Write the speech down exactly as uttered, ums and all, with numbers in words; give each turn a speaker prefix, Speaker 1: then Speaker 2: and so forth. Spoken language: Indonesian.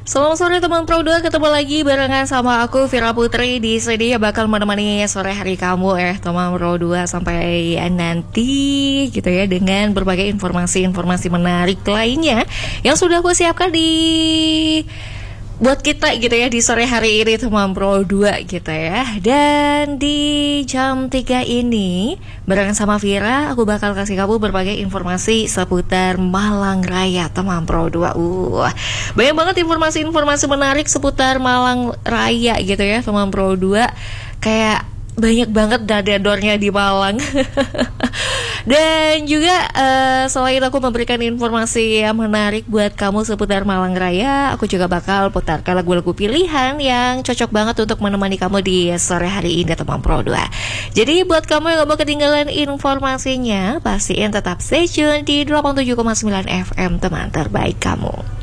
Speaker 1: Selamat sore teman Pro dua, ketemu lagi barengan sama aku Vira Putri di sini yang bakal menemani sore hari kamu ya teman Pro dua sampai nanti gitu ya, dengan berbagai informasi-informasi menarik lainnya yang sudah aku siapkan di buat kita gitu ya di sore hari ini teman Pro dua gitu ya. Dan di jam tiga ini barengan sama Vira aku bakal kasih kamu berbagai informasi seputar Malang Raya teman Pro dua. Uh, banyak banget informasi-informasi menarik seputar Malang Raya gitu ya teman Pro dua. Kayak banyak banget dadadornya di Malang. Dan juga uh, selain aku memberikan informasi yang menarik buat kamu seputar Malang Raya, aku juga bakal putarkan lagu-lagu pilihan yang cocok banget untuk menemani kamu di sore hari ini teman Pro dua. Jadi buat kamu yang gak mau ketinggalan informasinya, pastiin tetap stay tune di delapan puluh tujuh koma sembilan F M teman terbaik kamu.